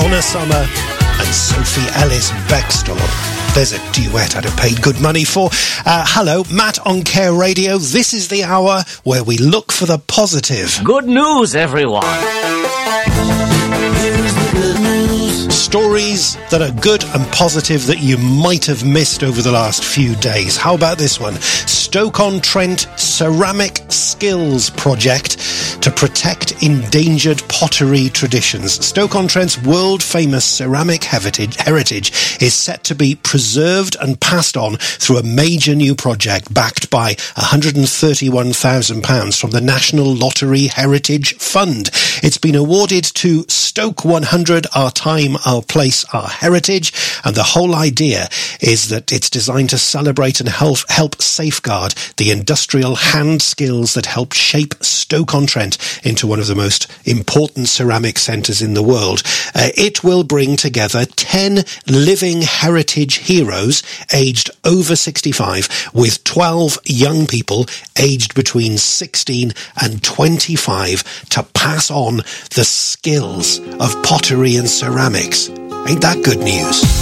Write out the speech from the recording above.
Donna Summer and Sophie Ellis-Bextor. There's a duet I'd have paid good money for. Hello, Matt on Care Radio. This is the hour where we look for the positive. Good news, everyone. Stories that are good and positive that you might have missed over the last few days. How about this one? Stoke-on-Trent Ceramic Skills Project to protect endangered pottery traditions. Stoke-on-Trent's world-famous ceramic heritage is set to be preserved and passed on through a major new project backed by £131,000 from the National Lottery Heritage Fund. It's been awarded to Stoke 100, Our Time, Our Place, Our Heritage, and the whole idea is that it's designed to celebrate and help safeguard the industrial hand skills that help shape Stoke-on-Trent into one of the most important ceramic centres in the world. It will bring together 10 living heritage heroes aged over 65 with 12 young people aged between 16 and 25 to pass on the skills of pottery and ceramics. Ain't that good news?